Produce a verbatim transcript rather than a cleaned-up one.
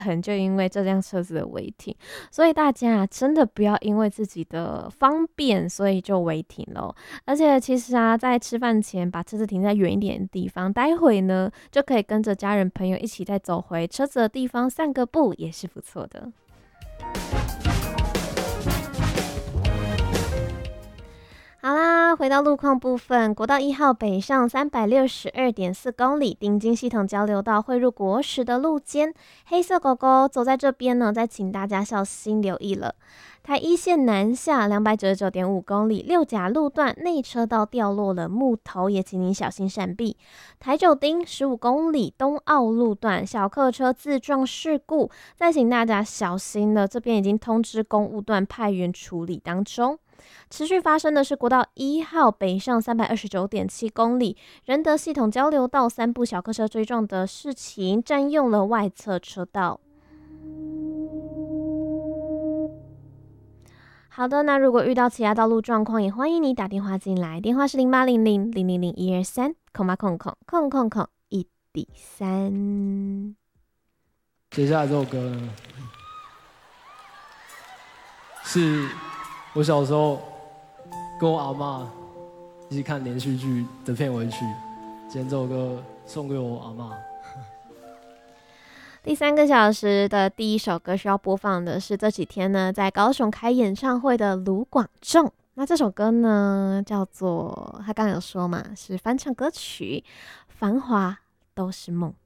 可能就因为这辆车子的违停，所以大家啊，真的不要因为自己的方便，所以就违停咯。而且其实啊，在吃饭前把车子停在远一点的地方，待会呢就可以跟着家人朋友一起再走回车子的地方散个步，也是不错的。好啦，回到路况部分，国道一号北上三百六十二点四公里，丁金系统交流道汇入国十的路肩，黑色狗狗走在这边呢，再请大家小心留意了。台一线南下两百九十九点五公里，六甲路段内车道掉落了木头，也请您小心闪避。台九丁十五公里东澳路段小客车自撞事故，再请大家小心了，这边已经通知公务段派员处理当中。持续发生的是国道一号北上三百二十九点七公里，仁德系统交流道三部小客车追撞的事情，占用了外侧车道。好的，那如果遇到其他道路状况，也欢迎你打电话进来，电话是零八零零零零零一二三空八空空空空空一比三。 接下来这首歌呢，是我小时候跟我阿嬷一起看连续剧的片尾曲。今天这首歌送给我阿嬷。 第三个小时的第一首歌需要播放的是这几天呢在高雄开演唱会的卢广仲。那这首歌呢叫做，他刚刚有说嘛，是翻唱歌曲《繁华都是梦》。